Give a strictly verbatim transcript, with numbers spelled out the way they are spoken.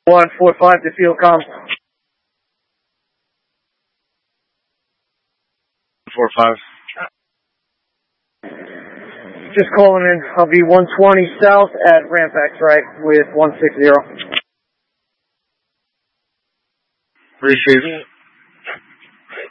one four five to field com. four five. Just calling in. I'll be one twenty south at ramp X right with one sixty. Appreciate it.